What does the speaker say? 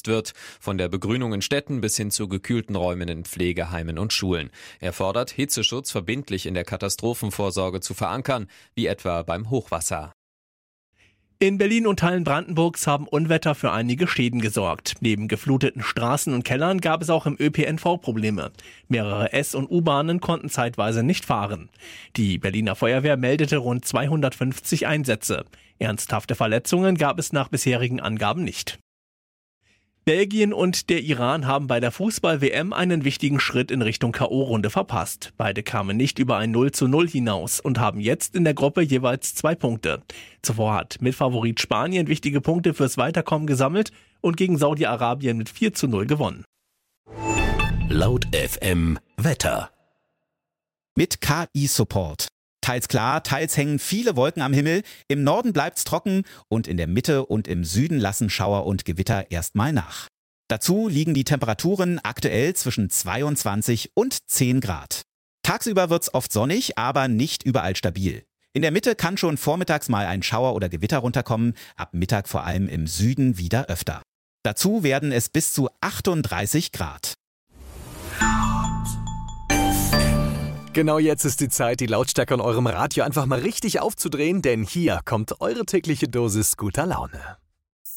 wird, von der Begrünung in Städten bis hin zu gekühlten Räumen in Pflegeheimen und Schulen. Er fordert, Hitzeschutz verbindlich in der Katastrophenvorsorge zu verankern, wie etwa beim Hochwasser. In Berlin und Teilen Brandenburgs haben Unwetter für einige Schäden gesorgt. Neben gefluteten Straßen und Kellern gab es auch im ÖPNV Probleme. Mehrere S- und U-Bahnen konnten zeitweise nicht fahren. Die Berliner Feuerwehr meldete rund 250 Einsätze. Ernsthafte Verletzungen gab es nach bisherigen Angaben nicht. Belgien und der Iran haben bei der Fußball-WM einen wichtigen Schritt in Richtung K.O.-Runde verpasst. Beide kamen nicht über ein 0:0 hinaus und haben jetzt in der Gruppe jeweils 2 Punkte. Zuvor hat Mitfavorit Spanien wichtige Punkte fürs Weiterkommen gesammelt und gegen Saudi-Arabien mit 4:0 gewonnen. Laut FM Wetter. Mit KI-Support. Teils klar, teils hängen viele Wolken am Himmel. Im Norden bleibt's trocken und in der Mitte und im Süden lassen Schauer und Gewitter erstmal nach. Dazu liegen die Temperaturen aktuell zwischen 22 und 10 Grad. Tagsüber wird's oft sonnig, aber nicht überall stabil. In der Mitte kann schon vormittags mal ein Schauer oder Gewitter runterkommen, ab Mittag vor allem im Süden wieder öfter. Dazu werden es bis zu 38 Grad. Genau jetzt ist die Zeit, die Lautstärke an eurem Radio einfach mal richtig aufzudrehen, denn hier kommt eure tägliche Dosis guter Laune.